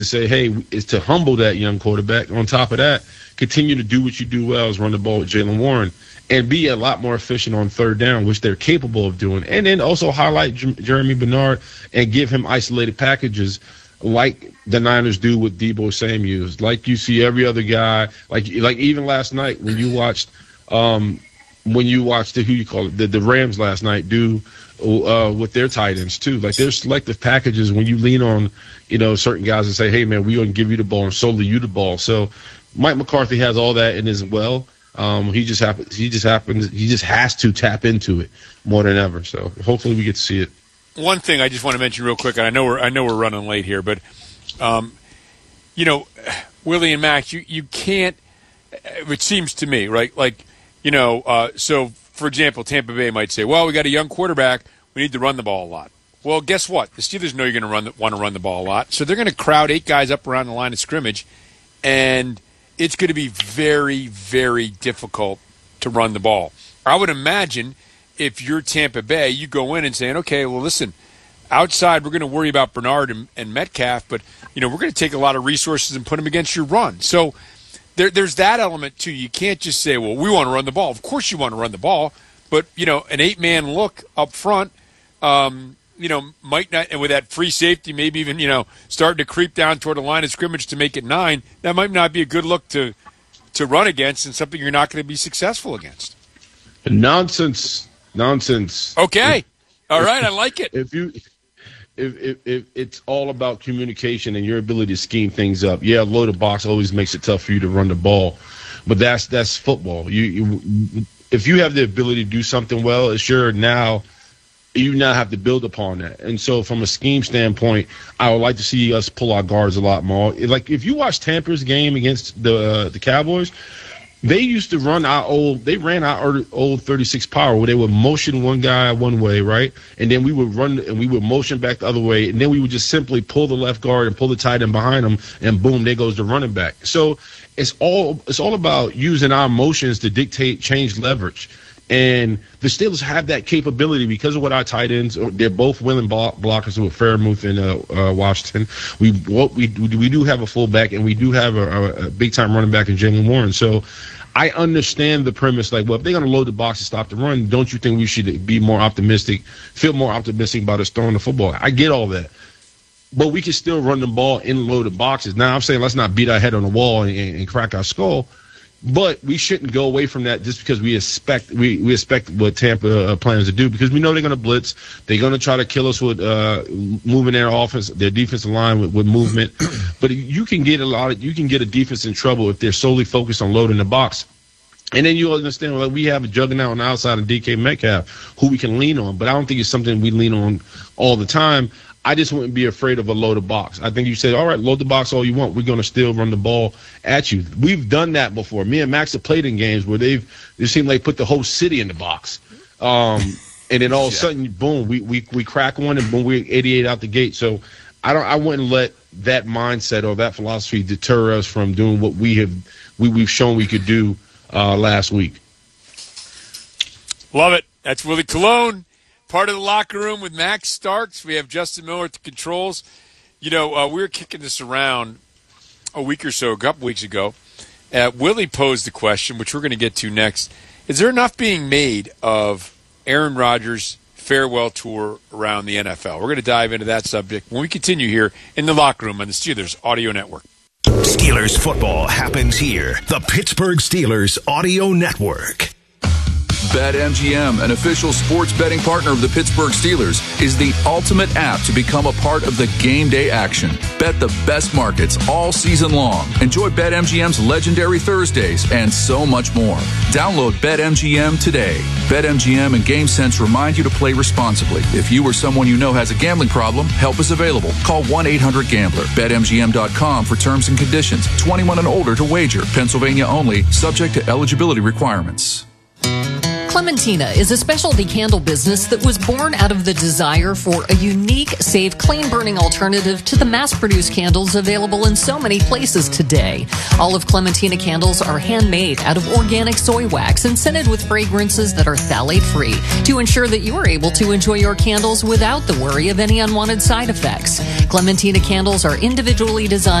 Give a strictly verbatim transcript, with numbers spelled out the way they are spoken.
to say, hey, is to humble that young quarterback. On top of that, continue to do what you do well, is run the ball with Jaylen Warren and be a lot more efficient on third down, which they're capable of doing. And then also highlight J- Jeremy Bernard and give him isolated packages like the Niners do with Deebo Samuel, like you see every other guy, like like even last night when you watched um, when you watched the who you call it the, the Rams last night do uh, with their tight ends too. Like there's selective packages when you lean on you know certain guys and say, hey man, we're gonna give you the ball and solely you the ball. So Mike McCarthy has all that in as well. Um, he just happens he just happens he just has to tap into it more than ever. So hopefully we get to see it. One thing I just want to mention real quick, and I know we're I know we're running late here, but um, you know, Willie and Max, you, you can't. It seems to me, right? Like, you know, uh, so for example, Tampa Bay might say, "Well, we got a young quarterback, we need to run the ball a lot." Well, guess what? The Steelers know you're going to run want to run the ball a lot, so they're going to crowd eight guys up around the line of scrimmage, and it's going to be very, very difficult to run the ball. I would imagine. If you're Tampa Bay, you go in and saying, okay, well, listen, outside we're going to worry about Bernard and, and Metcalf, but, you know, we're going to take a lot of resources and put them against your run. So there, there's that element, too. You can't just say, well, we want to run the ball. Of course you want to run the ball, but, you know, an eight-man look up front, um, you know, might not, and with that free safety, maybe even, you know, starting to creep down toward the line of scrimmage to make it nine, that might not be a good look to, to run against and something you're not going to be successful against. Nonsense. Nonsense. Okay. If, all right. I like it. If you, if, if if it's all about communication and your ability to scheme things up, yeah, loaded box always makes it tough for you to run the ball, but that's that's football. You, you if you have the ability to do something well, sure now you now have to build upon that. And so from a scheme standpoint, I would like to see us pull our guards a lot more. Like if you watch Tampa's game against the uh, the Cowboys. They used to run our old – they ran our old thirty-six power where they would motion one guy one way, right? And then we would run and we would motion back the other way. And then we would just simply pull the left guard and pull the tight end behind them, and boom, there goes the running back. So it's all it's all about using our motions to dictate change leverage. And the Steelers have that capability because of what our tight ends – they're both willing block, blockers with Fairmouth and uh, uh, Washington. We, what we we do have a fullback, and we do have a, a, a big-time running back in Jaylen Warren. So I understand the premise, like, well, if they're going to load the box and stop the run, don't you think we should be more optimistic, feel more optimistic about us throwing the football? I get all that. But we can still run the ball in loaded boxes. Now, I'm saying let's not beat our head on the wall and, and crack our skull. But we shouldn't go away from that just because we expect we, we expect what Tampa uh, plans to do, because we know they're going to blitz. They're going to try to kill us with uh, moving their offense, their defensive line with, with movement. But you can get a lot of you can get a defense in trouble if they're solely focused on loading the box. And then you understand, like, we have a juggernaut on the outside of D K Metcalf who we can lean on, but I don't think it's something we lean on all the time. I just wouldn't be afraid of a loaded box. I think you said, all right, load the box all you want. We're going to still run the ball at you. We've done that before. Me and Max have played in games where they've it seemed like put the whole city in the box. Um, and then all of a sudden, boom, we, we we crack one and boom, we're eighty-eight out the gate. So I don't I wouldn't let that mindset or that philosophy deter us from doing what we have we, we've shown we could do uh, last week. Love it. That's Willie Colon. Part of the locker room with Max Starks. We have Justin Miller at the controls. You know, uh, we were kicking this around a week or so, a couple weeks ago. Uh, Willie posed the question, which we're going to get to next. Is there enough being made of Aaron Rodgers' farewell tour around the N F L? We're going to dive into that subject when we continue here in the locker room on the Steelers Audio Network. Steelers football happens here. The Pittsburgh Steelers Audio Network. BetMGM, an official sports betting partner of the Pittsburgh Steelers, is the ultimate app to become a part of the game day action. Bet the best markets all season long. Enjoy BetMGM's legendary Thursdays and so much more. Download BetMGM today. BetMGM and GameSense remind you to play responsibly. If you or someone you know has a gambling problem, help is available. Call one eight hundred gambler. Bet M G M dot com for terms and conditions. twenty-one and older to wager. Pennsylvania only. Subject to eligibility requirements. Clementina is a specialty candle business that was born out of the desire for a unique, safe, clean-burning alternative to the mass-produced candles available in so many places today. All of Clementina candles are handmade out of organic soy wax and scented with fragrances that are phthalate-free to ensure that you are able to enjoy your candles without the worry of any unwanted side effects. Clementina candles are individually designed